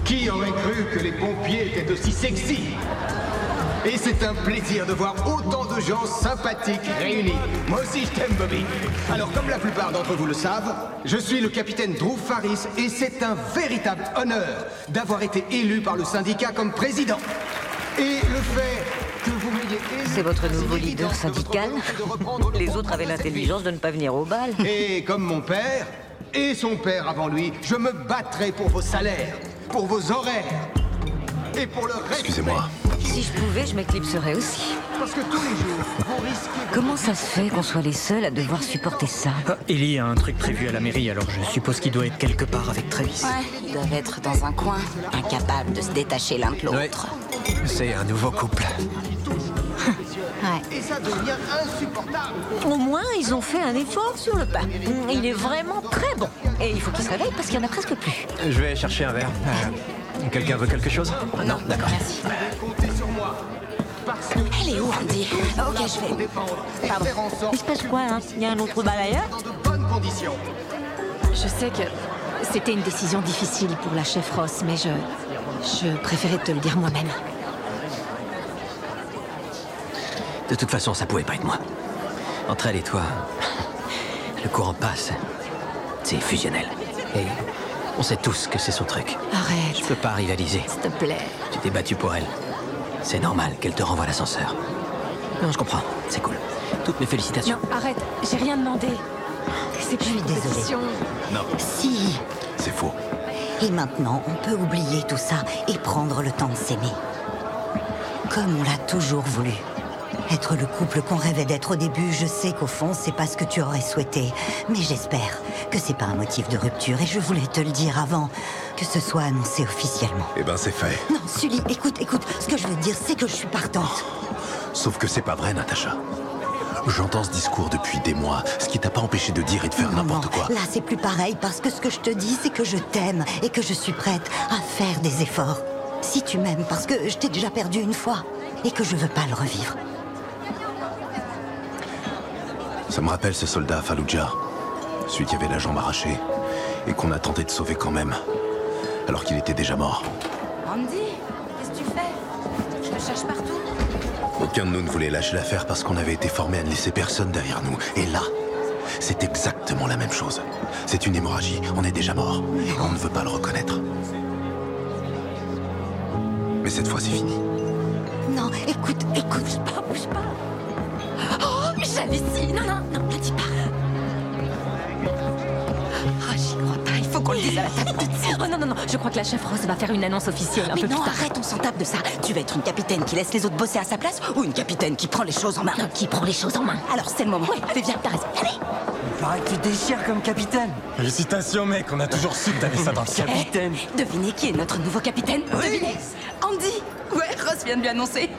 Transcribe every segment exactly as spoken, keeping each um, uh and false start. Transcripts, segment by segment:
Qui aurait cru que les pompiers étaient aussi sexy? Et c'est un plaisir de voir autant de gens sympathiques réunis. Moi aussi je t'aime, Bobby. Alors comme la plupart d'entre vous le savent, je suis le capitaine Drew Faris et c'est un véritable honneur d'avoir été élu par le syndicat comme président. Et le fait que vous m'ayez élu... C'est votre nouveau leader syndical? Les autres avaient l'intelligence de ne pas venir au bal. Et comme mon père, et son père avant lui, je me battrai pour vos salaires, pour vos horaires, et pour le respect. Excusez-moi. Si je pouvais, je m'éclipserais aussi. Parce que tous les jours, vous risquez... Comment ça se fait qu'on soit les seuls à devoir supporter ça? Ah, Ellie a un truc prévu à la mairie, alors je suppose qu'il doit être quelque part avec Travis. Ouais, ils doivent être dans un coin, incapables de se détacher l'un de l'autre. Ouais. C'est un nouveau couple. Ouais. Et ça devient insupportable. Au moins, ils ont fait un effort sur le pas. Il est vraiment très bon. Et il faut qu'il se réveille parce qu'il n'y en a presque plus. Je vais chercher un verre. Euh, Quelqu'un veut quelque chose? Non, d'accord. Merci. Comptez sur moi. Parce que Elle est où, Andy? Ok, je vais. Pardon. Faire en sorte Il se passe quoi, hein? Il y a un autre bal ailleurs? dans de bonnes conditions. Je sais que c'était une décision difficile pour la chef Ross, mais je... je préférais te le dire moi-même. De toute façon, ça pouvait pas être moi. Entre elle et toi, le courant passe. C'est fusionnel. Et on sait tous que c'est son truc. Arrête, Je peux pas rivaliser. s'il te plaît. Tu t'es battu pour elle. C'est normal qu'elle te renvoie l'ascenseur. Non, je comprends. C'est cool. Toutes mes félicitations. Non, arrête, j'ai rien demandé. C'est plus une désolée. compétition. Non, Si. c'est faux. Et maintenant, on peut oublier tout ça et prendre le temps de s'aimer. Comme on l'a toujours voulu. Être le couple qu'on rêvait d'être au début, je sais qu'au fond, c'est pas ce que tu aurais souhaité. Mais j'espère que c'est pas un motif de rupture. Et je voulais te le dire avant que ce soit annoncé officiellement. Eh ben c'est fait. Non, Sully, écoute, écoute. Ce que je veux te dire, c'est que je suis partante. Sauf que c'est pas vrai, Natacha. J'entends ce discours depuis des mois, ce qui t'a pas empêché de dire et de faire Non, n'importe non, quoi. là, c'est plus pareil parce que ce que je te dis, c'est que je t'aime et que je suis prête à faire des efforts. Si tu m'aimes, parce que je t'ai déjà perdu une fois et que je veux pas le revivre. Ça me rappelle ce soldat à Fallujah. Celui qui avait la jambe arrachée et qu'on a tenté de sauver quand même, alors qu'il était déjà mort. Andy, qu'est-ce que tu fais? Je te cherche partout. Aucun de nous ne voulait lâcher l'affaire parce qu'on avait été formé à ne laisser personne derrière nous. Et là, c'est exactement la même chose. C'est une hémorragie, on est déjà mort. Et on ne veut pas le reconnaître. Mais cette fois, c'est fini. Non, écoute, écoute. Bouge pas, bouge pas. Oh, mais j'hallucine. Non, non, non, ne dis pas. Ah, j'y crois pas. Il faut qu'on le dise à la table tout de suite. Oh non, non, non. Je crois que la chef Ross va faire une annonce officielle un Mais peu non, plus tard. arrête, on s'en tape de ça. Tu vas être une capitaine qui laisse les autres bosser à sa place ou une capitaine qui prend les choses en main? Non, qui prend les choses en main. Alors c'est le moment. Ouais, allez, viens, t'as raison. Allez. Il paraît que tu déchires comme capitaine. Félicitations, mec, on a toujours su que t'avais ça dans le ciel. Capitaine. Devinez qui est notre nouveau capitaine? Devinez. Andy. Ouais, Ross vient de lui annoncer.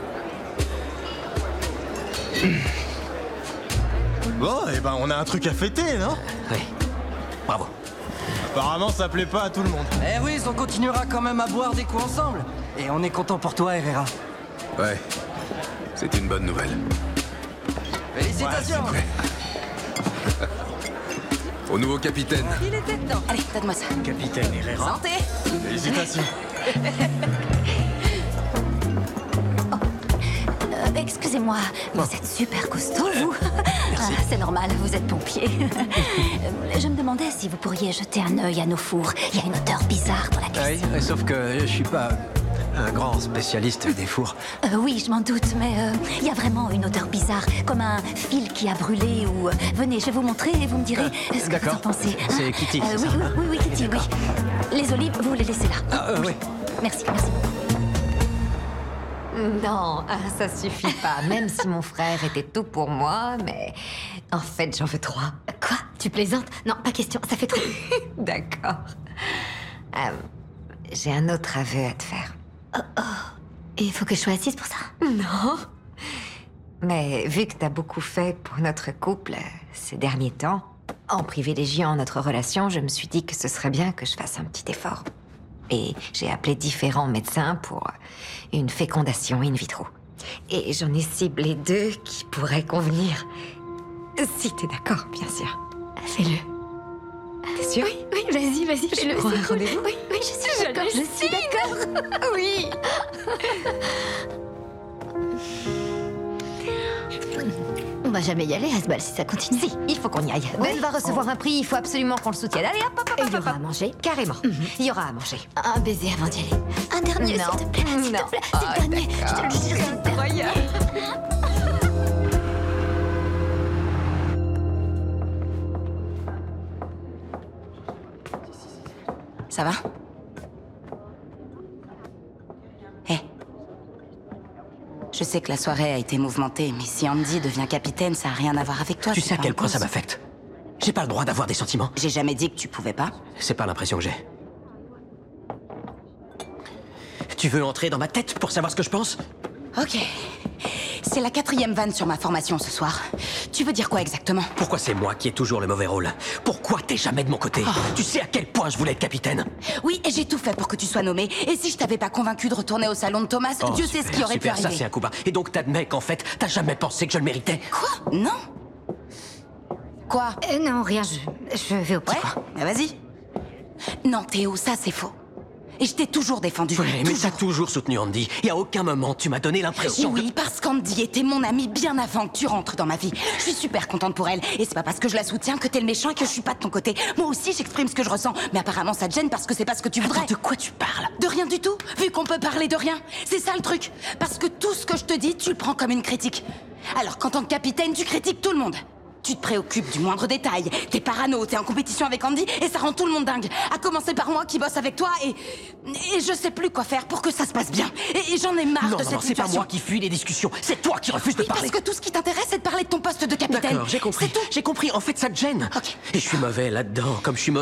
Bon, et ben on a un truc à fêter, non? Oui. Bravo. Apparemment, ça plaît pas à tout le monde. Eh oui, on continuera quand même à boire des coups ensemble. Et on est content pour toi, Herrera. Ouais, c'est une bonne nouvelle. Félicitations. Au nouveau capitaine. Il était dedans. Allez, donne-moi ça. Capitaine Herrera. Santé. Félicitations. Euh, Excusez-moi, vous êtes super costaud, vous. Ah, c'est normal, vous êtes pompier. Euh, Je me demandais si vous pourriez jeter un œil à nos fours. Il y a une odeur bizarre dans la Oui, cuisine. sauf que je suis pas un grand spécialiste des fours. Euh, oui, je m'en doute, mais euh, il y a vraiment une odeur bizarre, comme un fil qui a brûlé ou... euh, venez, je vais vous montrer et vous me direz ce que vous d'accord. en pensez. hein. C'est Kitty, Euh, c'est oui, ça oui, oui, oui, Kitty, oui. Les olives, vous les laissez là. Ah, euh, oui. Merci, merci. Non, ah, ça suffit pas. Même si mon frère était tout pour moi, mais en fait, j'en veux trois. Quoi? Tu plaisantes? Non, pas question, ça fait trop. D'accord. Euh, J'ai un autre aveu à te faire. Et il faut que je sois assise pour ça? Non. Mais vu que t'as beaucoup fait pour notre couple euh, ces derniers temps, en privilégiant notre relation, je me suis dit que ce serait bien que je fasse un petit effort. Et j'ai appelé différents médecins pour une fécondation in vitro. Et j'en ai ciblé deux qui pourraient convenir. Si t'es d'accord, bien sûr. Fais-le. T'es sûre? Oui, oui, vas-y, vas-y, fais-le. prends c'est un cool. rendez-vous? Oui, oui, je suis d'accord, je suis Oui. On va jamais y aller à ce bal si ça continue. Si, il faut qu'on y aille. Ben va recevoir un prix, il faut absolument qu'on le soutienne. Allez, hop, hop, hop, Et il y hop, aura hop. à manger. Carrément. Il y aura à manger. Un baiser avant d'y aller. Un dernier, Non. s'il te plaît. S'il Non. te plaît. C'est Ah, le dernier. Je te le jure. c'est le dernier. Ça va? Hé. Je sais que la soirée a été mouvementée, mais si Andy devient capitaine, ça a rien à voir avec toi. Tu c'est sais à pas quel en point cause. ça m'affecte. J'ai pas le droit d'avoir des sentiments. J'ai jamais dit que tu pouvais pas. C'est pas l'impression que j'ai. Tu veux entrer dans ma tête pour savoir ce que je pense? Ok. C'est la quatrième vanne sur ma formation ce soir. Tu veux dire quoi exactement? Pourquoi c'est moi qui ai toujours le mauvais rôle? Pourquoi t'es jamais de mon côté? Oh. Tu sais à quel point je voulais être capitaine? Oui, et j'ai tout fait pour que tu sois nommé. Et si je t'avais pas convaincu de retourner au salon de Thomas, Oh, Dieu super, sait ce qui aurait super, pu ça arriver. c'est un coup bas. Et donc t'admets qu'en fait, t'as jamais pensé que je le méritais? Quoi? Non. Quoi? Euh, non, rien, je, je vais au petit Ouais? coin. Bah vas-y. Non, Théo, ça c'est faux. Et je t'ai toujours défendu. Ouais, mais toujours. t'as toujours soutenu Andy. Et à aucun moment tu m'as donné l'impression Oui, que... parce qu'Andy était mon amie bien avant que tu rentres dans ma vie. Je suis super contente pour elle. Et c'est pas parce que je la soutiens que t'es le méchant et que je suis pas de ton côté. Moi aussi, j'exprime ce que je ressens. Mais apparemment, ça te gêne parce que c'est pas ce que tu voudrais. Attends, de quoi tu parles? De rien du tout, vu qu'on peut parler de rien. C'est ça le truc. Parce que tout ce que je te dis, tu le prends comme une critique. Alors qu'en tant que capitaine, tu critiques tout le monde. Tu te préoccupes du moindre détail. T'es parano, t'es en compétition avec Andy et ça rend tout le monde dingue. À commencer par moi qui bosse avec toi et... Et je sais plus quoi faire pour que ça se passe bien. Et, et j'en ai marre Non, de non, cette non, c'est pas situation. moi qui fuis les discussions. C'est toi qui refuses de Oui, parler. parce que tout ce qui t'intéresse, c'est de parler de ton poste de capitaine. D'accord, j'ai compris. C'est tout. J'ai compris. En fait, ça te gêne. Ok. Et je suis mauvais là-dedans, comme je suis mauvais.